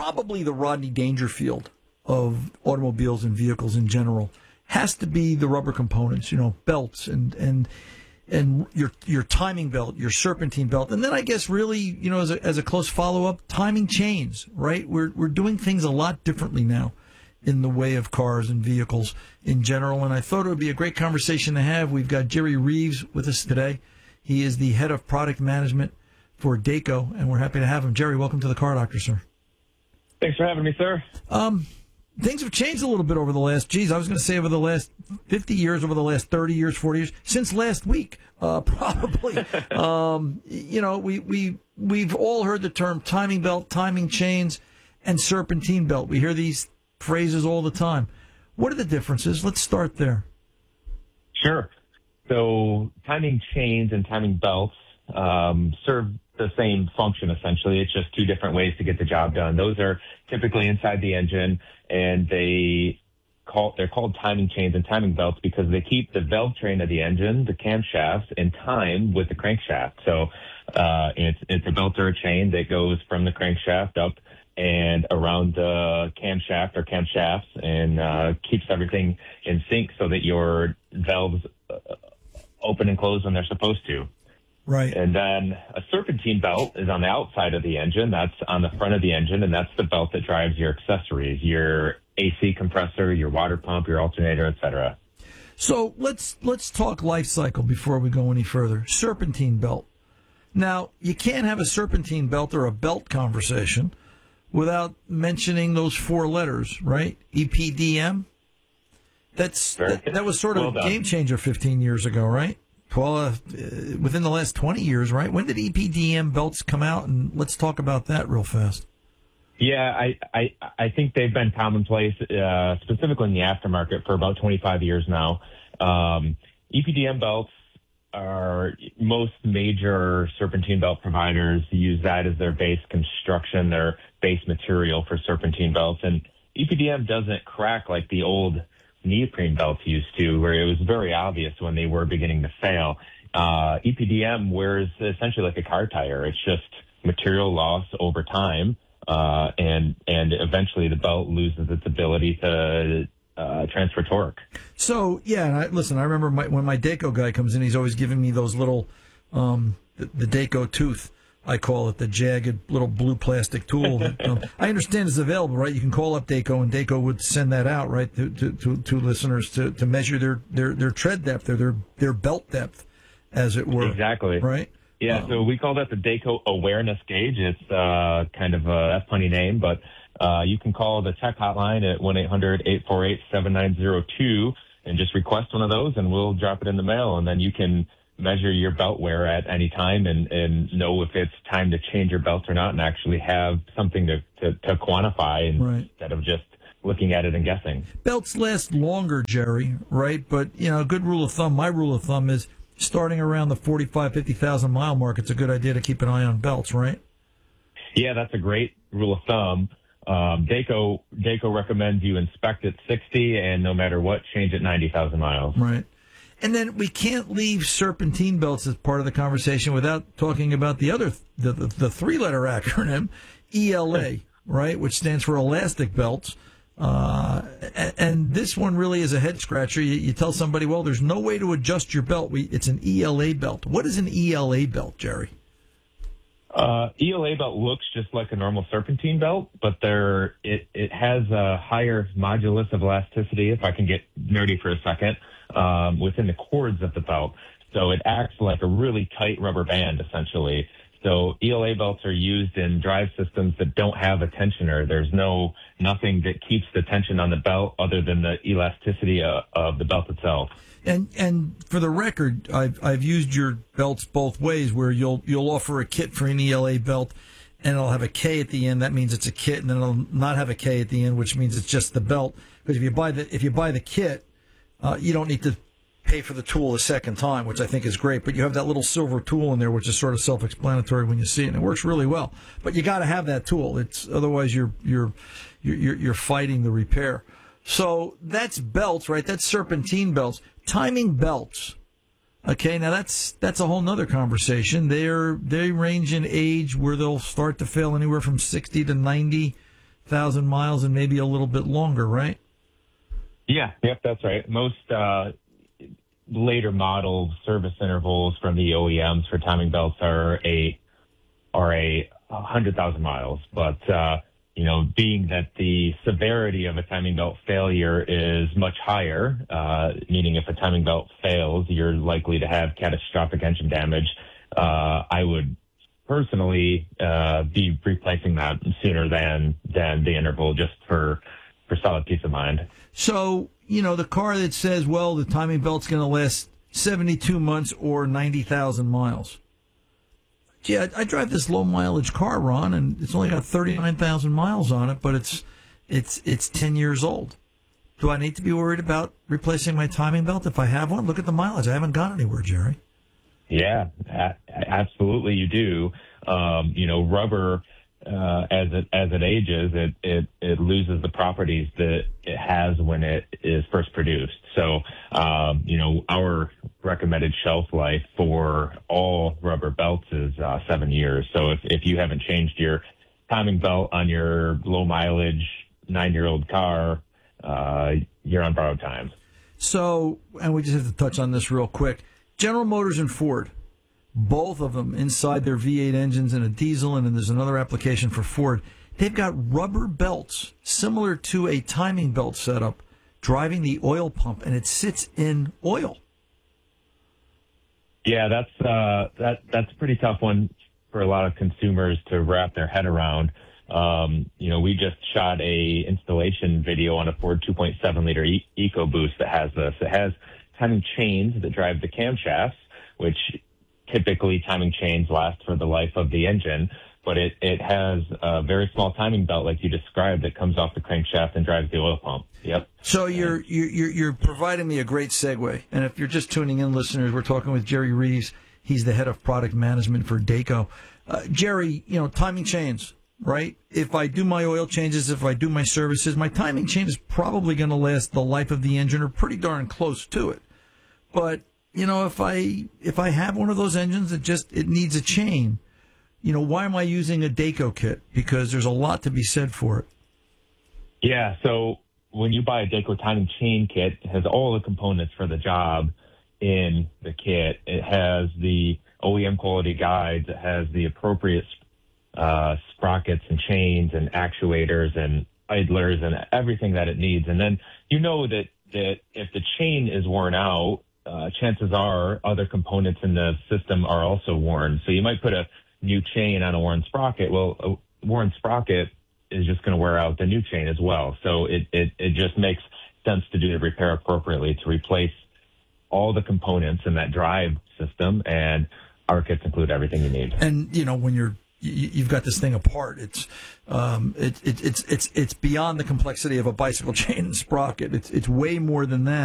probably the Rodney Dangerfield of automobiles and vehicles in general has to be the rubber components, belts and your timing belt, your serpentine belt, and then I guess really, as a close follow up, timing chains. Right? We're doing things a lot differently now in the way of cars and vehicles in general, and I thought it would be a great conversation to have. We've got Jerry Reeves with us today. He is the head of product management for Dayco, and we're happy to have him. Jerry, welcome to the Car Doctor, sir. Thanks for having me, sir. Things have changed a little bit over the last, over the last 50 years, over the last 30 years, 40 years, since last week, probably. We've all heard the term timing belt, timing chains, and serpentine belt. We hear these phrases all the time. What are the differences? Let's start there. Sure. So timing chains and timing belts serve the same function, essentially. It's just two different ways to get the job done. Those are typically inside the engine, and they're called timing chains and timing belts because they keep the valve train of the engine, the camshafts, in time with the crankshaft. So it's a belt or a chain that goes from the crankshaft up and around the camshaft or camshafts and keeps everything in sync so that your valves open and close when they're supposed to. Right. And then a serpentine belt is on the outside of the engine. That's on the front of the engine, and that's the belt that drives your accessories, your AC compressor, your water pump, your alternator, etc. So let's talk life cycle before we go any further. Serpentine belt. Now, you can't have a serpentine belt or a belt conversation without mentioning those four letters, right? EPDM? That was sort of a game changer 15 years ago, right? Well, within the last 20 years, right? When did EPDM belts come out? And let's talk about that real fast. Yeah, I think they've been commonplace, specifically in the aftermarket, for about 25 years now. EPDM belts are most major serpentine belt providers use that as their base construction, their base material for serpentine belts. And EPDM doesn't crack like the old neoprene belts used to, where it was very obvious when they were beginning to fail. EPDM wears essentially like a car tire. It's just material loss over time, and eventually the belt loses its ability to transfer torque. So, yeah, I remember when my Dayco guy comes in, he's always giving me those little, the Dayco tooth. I call it the jagged little blue plastic tool. That, I understand is available, right? You can call up Dayco, and Dayco would send that out, right, to listeners to measure their tread depth or their belt depth, as it were. Exactly. Right? Yeah, so we call that the Dayco Awareness Gauge. It's kind of a funny name, but you can call the tech hotline at 1-800-848-7902 and just request one of those, and we'll drop it in the mail, and then you can measure your belt wear at any time and know if it's time to change your belt or not, and actually have something to quantify instead of just looking at it and guessing. Belts last longer, Jerry, right? But, a good rule of thumb, my rule of thumb is starting around the 45, 50,000 mile mark, it's a good idea to keep an eye on belts, right? Yeah, that's a great rule of thumb. Dayco recommends you inspect at 60 and no matter what, change at 90,000 miles. Right. And then we can't leave serpentine belts as part of the conversation without talking about the other, the three-letter acronym, ELA, right, which stands for elastic belts. And this one really is a head-scratcher. You tell somebody, well, there's no way to adjust your belt. It's an ELA belt. What is an ELA belt, Jerry? ELA belt looks just like a normal serpentine belt, but it has a higher modulus of elasticity, if I can get nerdy for a second, within the cords of the belt. So it acts like a really tight rubber band, essentially. So ELA belts are used in drive systems that don't have a tensioner. There's nothing that keeps the tension on the belt other than the elasticity of the belt itself. And for the record, I've used your belts both ways, where you'll offer a kit for an ELA belt, and it'll have a K at the end. That means it's a kit, and then it'll not have a K at the end, which means it's just the belt. Because if you buy the kit, you don't need to pay for the tool a second time, which I think is great. But you have that little silver tool in there, which is sort of self-explanatory when you see it, and it works really well. But you got to have that tool. Otherwise you're fighting the repair. So that's belts, right? That's serpentine belts. Timing belts. Okay, now that's a whole nother conversation. They range in age where they'll start to fail anywhere from 60 to 90 100,000 miles and maybe a little bit longer, right? Yeah, yep, that's right. Most later model service intervals from the OEMs for timing belts are 100,000 miles. But being that the severity of a timing belt failure is much higher, meaning if a timing belt fails, you're likely to have catastrophic engine damage. I would personally be replacing that sooner than the interval, just for solid peace of mind. So, the car that says, well, the timing belt's going to last 72 months or 90,000 miles. Gee, I drive this low mileage car, Ron, and it's only got 39,000 miles on it, but it's 10 years old. Do I need to be worried about replacing my timing belt if I have one? Look at the mileage. I haven't gone anywhere, Jerry. Yeah, absolutely you do. Rubber, as it ages, it loses the properties that it has when it is first produced. So, our recommended shelf life for all rubber belts is 7 years. So if you haven't changed your timing belt on your low mileage 9-year-old car, you're on borrowed time. So, and we just have to touch on this real quick. General Motors and Ford, both of them inside their V8 engines in a diesel, and then there's another application for Ford. They've got rubber belts similar to a timing belt setup driving the oil pump, and it sits in oil. Yeah, that's a pretty tough one for a lot of consumers to wrap their head around. We just shot a installation video on a Ford 2.7 liter EcoBoost that has this. It has timing chains that drive the camshafts, which typically timing chains last for the life of the engine, but it has a very small timing belt, like you described, that comes off the crankshaft and drives the oil pump. Yep. So you're providing me a great segue. And if you're just tuning in, listeners, we're talking with Jerry Reeves. He's the head of product management for Dayco. Jerry, timing chains, right? If I do my oil changes, if I do my services, my timing chain is probably going to last the life of the engine or pretty darn close to it. But if I have one of those engines that it needs a chain, why am I using a Dayco kit? Because there's a lot to be said for it. Yeah, so when you buy a Dayco timing chain kit, it has all the components for the job in the kit. It has the OEM quality guides. It has the appropriate sprockets and chains and actuators and idlers and everything that it needs. And then that if the chain is worn out, chances are other components in the system are also worn. So you might put a new chain on a worn sprocket. Well, a worn sprocket is just going to wear out the new chain as well. So it just makes sense to do the repair appropriately, to replace all the components in that drive system, and our kits include everything you need. And when you've got this thing apart, it's beyond the complexity of a bicycle chain and sprocket. It's way more than that.